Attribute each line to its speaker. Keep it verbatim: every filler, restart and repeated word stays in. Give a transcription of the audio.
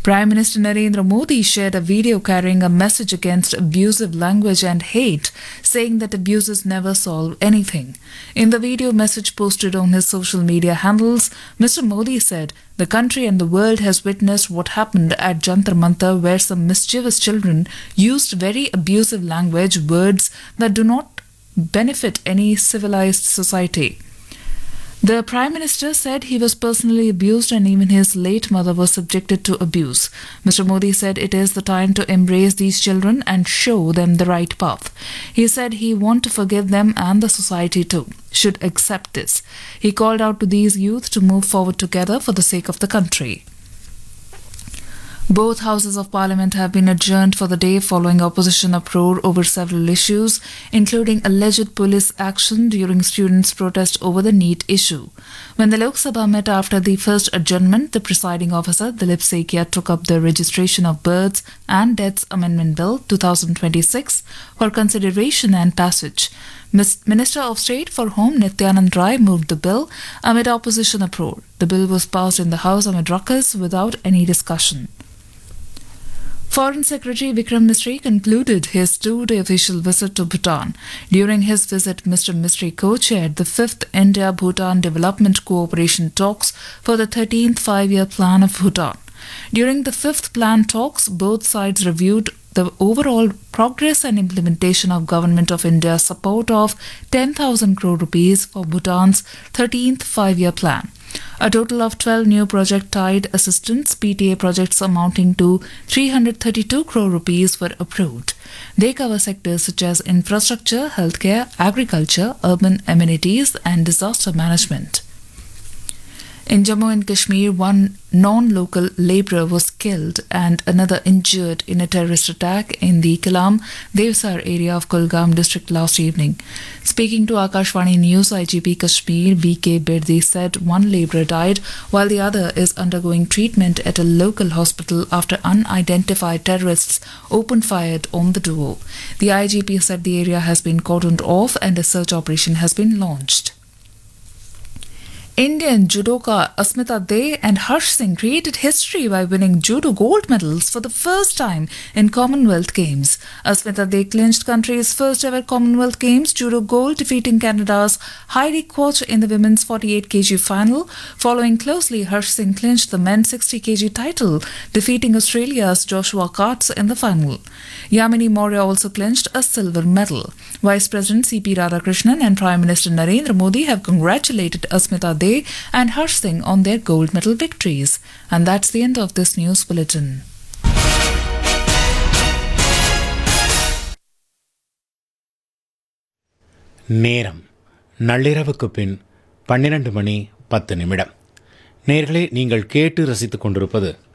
Speaker 1: Prime Minister Narendra Modi shared a video carrying a message against abusive language and hate, saying that abuses never solve anything. In the video message posted on his social media handles, Mister Modi said, "The country and the world has witnessed what happened at Jantar Mantar, where some mischievous children used very abusive language, words that do not benefit any civilized society." The Prime Minister said he was personally abused and even his late mother was subjected to abuse. Mister Modi said it is the time to embrace these children and show them the right path. He said he wants to forgive them and the society too should accept this. He called out to these youth to move forward together for the sake of the country. Both houses of parliament have been adjourned for the day following opposition uproar over several issues, including alleged police action during students' protest over the NEET issue. When the Lok Sabha met after the first adjournment, the presiding officer, Dilip Sekia, took up the Registration of Births and Deaths Amendment Bill twenty twenty-six for consideration and passage. Minister of State for Home Nityanand Rai moved the bill amid opposition uproar. The bill was passed in the House amid ruckus without any discussion. Foreign Secretary Vikram Misri concluded his two-day official visit to Bhutan. During his visit, Mister Misri co-chaired the fifth India-Bhutan Development Cooperation Talks for the thirteenth Five-Year Plan of Bhutan. During the fifth plan talks, both sides reviewed the overall progress and implementation of Government of India's support of ten thousand crore rupees for Bhutan's thirteenth Five-Year Plan. A total of twelve new project-tied assistance P T A projects amounting to three hundred thirty-two crore rupees were approved. They cover sectors such as infrastructure, healthcare, agriculture, urban amenities and disaster management. In Jammu and Kashmir, one non-local labourer was killed and another injured in a terrorist attack in the Kalam Devsar area of Kulgam district last evening. Speaking to Akashvani News, I G P Kashmir V K Birdi said one labourer died while the other is undergoing treatment at a local hospital after unidentified terrorists opened fire on the duo. The I G P said the area has been cordoned off and a search operation has been launched. Indian judoka Asmita De and Harsh Singh created history by winning judo gold medals for the first time in Commonwealth Games. Asmita De clinched country's first ever Commonwealth Games judo gold, defeating Canada's Heidi Koch in the women's forty-eight kilogram final. Following closely, Harsh Singh clinched the men's sixty kilogram title, defeating Australia's Joshua Katz in the final. Yamini Maurya also clinched a silver medal. Vice President C P Radhakrishnan and Prime Minister Narendra Modi have congratulated Asmita De and Harsh Singh on their gold medal victories. And that's the end of this news bulletin.
Speaker 2: நேரம் நள்ளிரவுக்கு பின் பன்னிரண்டு மணி பத்து நிமிடம். நேர்களே, நீங்கள் கேட்டு ரசித்துக் கொண்டிருப்பது